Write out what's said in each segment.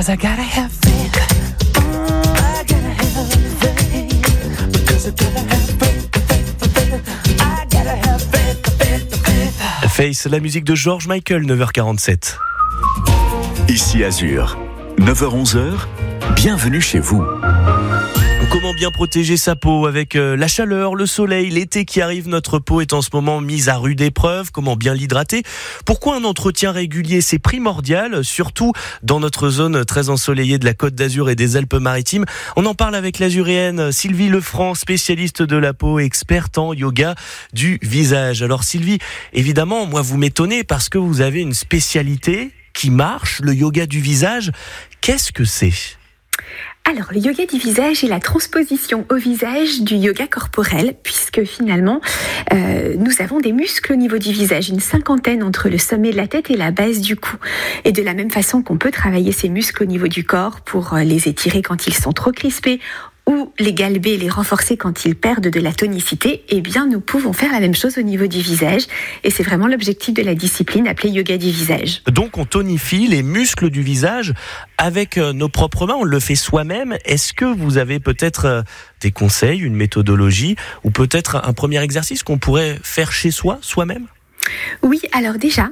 'cause I gotta have faith. I gotta have faith. Because I gotta have faith. I gotta have faith. Face, la musique de George Michael, 9h47. Ici Azur, 9h-11h, bienvenue chez vous. Comment bien protéger sa peau avec la chaleur, le soleil, l'été qui arrive? Notre peau est en ce moment mise à rude épreuve. Comment bien l'hydrater? Pourquoi un entretien régulier, c'est primordial, surtout dans notre zone très ensoleillée de la Côte d'Azur et des Alpes-Maritimes? On en parle avec l'azuréenne Sylvie Lefranc, spécialiste de la peau, experte en yoga du visage. Alors Sylvie, évidemment, moi vous m'étonnez parce que vous avez une spécialité qui marche, le yoga du visage. Qu'est-ce que c'est ? Alors, le yoga du visage est la transposition au visage du yoga corporel, puisque finalement, nous avons des muscles au niveau du visage, une cinquantaine entre le sommet de la tête et la base du cou. Et de la même façon qu'on peut travailler ces muscles au niveau du corps pour les étirer quand ils sont trop crispés, ou les galber, les renforcer quand ils perdent de la tonicité, eh bien nous pouvons faire la même chose au niveau du visage. Et c'est vraiment l'objectif de la discipline appelée yoga du visage. Donc on tonifie les muscles du visage avec nos propres mains, on le fait soi-même. Est-ce que vous avez peut-être des conseils, une méthodologie, ou peut-être un premier exercice qu'on pourrait faire chez soi, soi-même ? Oui, alors déjà...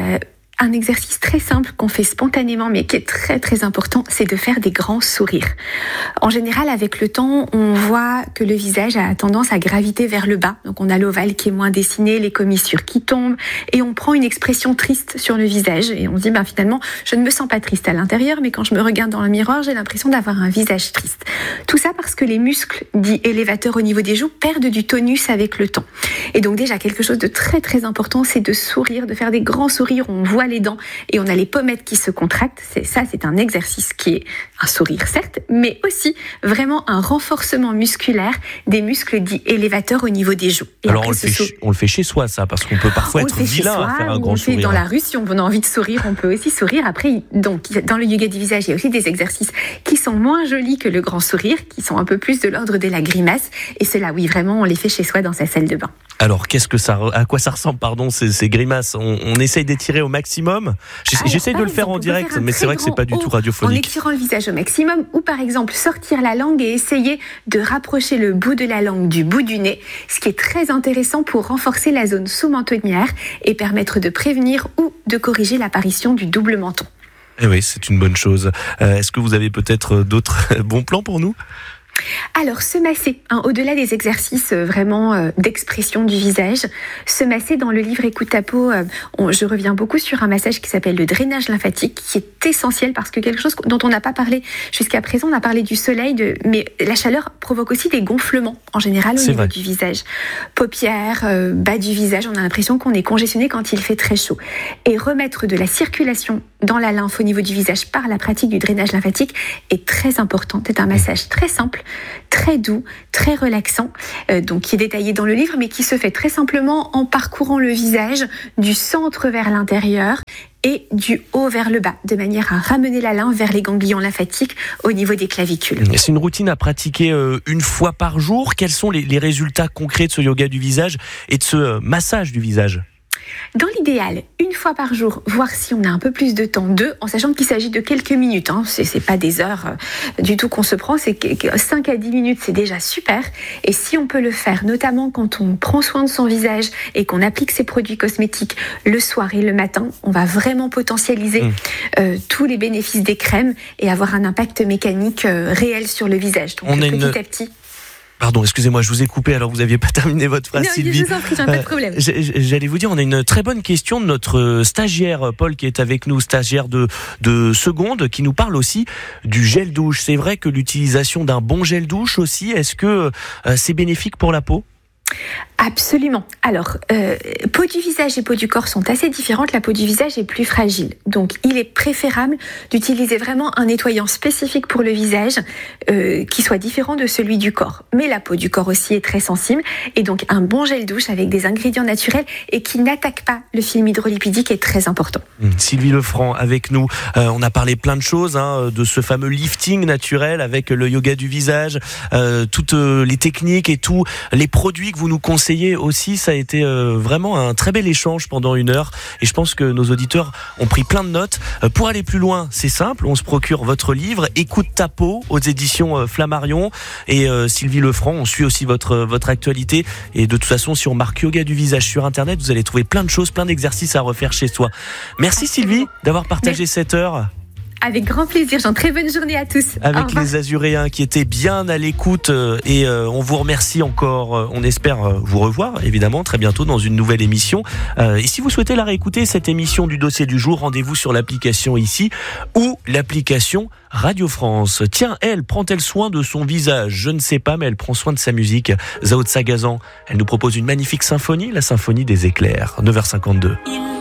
un exercice très simple qu'on fait spontanément mais qui est très très important, c'est de faire des grands sourires. En général, avec le temps, on voit que le visage a tendance à graviter vers le bas. Donc on a l'ovale qui est moins dessiné, les commissures qui tombent et on prend une expression triste sur le visage et on se dit finalement, je ne me sens pas triste à l'intérieur mais quand je me regarde dans le miroir, j'ai l'impression d'avoir un visage triste. Tout ça parce que les muscles dits élévateurs au niveau des joues perdent du tonus avec le temps. Et donc déjà, quelque chose de très très important, c'est de sourire, de faire des grands sourires. On voit les dents et on a les pommettes qui se contractent. C'est un exercice qui est un sourire certes, mais aussi vraiment un renforcement musculaire des muscles dits élévateurs au niveau des joues. Et alors on le fait chez soi ça, parce qu'on peut parfois être vilain à faire un grand sourire. On le fait dans la rue, si on a envie de sourire, on peut aussi sourire. Après, donc dans le yoga du visage, il y a aussi des exercices qui sont moins jolis que le grand sourire, qui sont un peu plus de l'ordre de la grimace. Et ceux-là, oui, vraiment, on les fait chez soi dans sa salle de bain. Alors, à quoi ça ressemble, ces grimaces? On essaye d'étirer au maximum. J'essaye de le faire en direct, mais c'est vrai que c'est pas du tout radiophonique. En étirant le visage au maximum, ou par exemple sortir la langue et essayer de rapprocher le bout de la langue du bout du nez, ce qui est très intéressant pour renforcer la zone sous-mentonnière et permettre de prévenir ou de corriger l'apparition du double menton. Eh oui, c'est une bonne chose. Est-ce que vous avez peut-être d'autres bons plans pour nous ? Alors, se masser, au-delà des exercices vraiment d'expression du visage, se masser dans le livre Écoute ta peau, je reviens beaucoup sur un massage qui s'appelle le drainage lymphatique, qui est essentiel parce que quelque chose dont on n'a pas parlé jusqu'à présent, on a parlé du soleil, mais la chaleur provoque aussi des gonflements en général au niveau du visage. Paupières, bas du visage, on a l'impression qu'on est congestionné quand il fait très chaud. Et remettre de la circulation dans la lymphe au niveau du visage par la pratique du drainage lymphatique est très important. C'est un massage très simple, très doux, très relaxant, donc qui est détaillé dans le livre, mais qui se fait très simplement en parcourant le visage du centre vers l'intérieur et du haut vers le bas, de manière à ramener la lymphe vers les ganglions lymphatiques au niveau des clavicules. C'est une routine à pratiquer une fois par jour. Quels sont les résultats concrets de ce yoga du visage et de ce massage du visage ? Dans l'idéal, une fois par jour, voir si on a un peu plus de temps, en sachant qu'il s'agit de quelques minutes, c'est pas des heures du tout qu'on se prend, c'est 5 à 10 minutes, c'est déjà super. Et si on peut le faire, notamment quand on prend soin de son visage et qu'on applique ses produits cosmétiques le soir et le matin, on va vraiment potentialiser tous les bénéfices des crèmes et avoir un impact mécanique réel sur le visage. Donc petit à petit... Pardon, excusez-moi, je vous ai coupé, alors vous n'aviez pas terminé votre phrase, Sylvie. Non, je vous en prie, pas de problème. J'allais vous dire, on a une très bonne question de notre stagiaire, Paul, qui est avec nous, stagiaire de seconde, qui nous parle aussi du gel douche. C'est vrai que l'utilisation d'un bon gel douche aussi, est-ce que c'est bénéfique pour la peau ? Absolument. Alors, peau du visage et peau du corps sont assez différentes. La peau du visage est plus fragile. Donc, il est préférable d'utiliser vraiment un nettoyant spécifique pour le visage qui soit différent de celui du corps. Mais la peau du corps aussi est très sensible. Et donc, un bon gel douche avec des ingrédients naturels et qui n'attaque pas le film hydrolipidique est très important. Sylvie Lefranc avec nous. On a parlé plein de choses, de ce fameux lifting naturel avec le yoga du visage, toutes les techniques et tous les produits que vous nous conseillez aussi. Ça a été vraiment un très bel échange pendant 1 heure et je pense que nos auditeurs ont pris plein de notes. Pour aller plus loin, c'est simple, on se procure votre livre Écoute ta peau aux éditions Flammarion et Sylvie Lefranc, on suit aussi votre actualité et de toute façon si on marque yoga du visage sur internet, vous allez trouver plein de choses, plein d'exercices à refaire chez soi. Merci Sylvie d'avoir partagé cette heure. Avec grand plaisir, Jean. Très bonne journée à tous. Avec les Azuréens qui étaient bien à l'écoute et on vous remercie encore. On espère vous revoir évidemment très bientôt dans une nouvelle émission. Et si vous souhaitez la réécouter, cette émission du dossier du jour, rendez-vous sur l'application ici ou l'application Radio France. Tiens, elle, prend-elle soin de son visage? Je ne sais pas, mais elle prend soin de sa musique. Zao de Sagazan, elle nous propose une magnifique symphonie, la symphonie des éclairs. 9h52.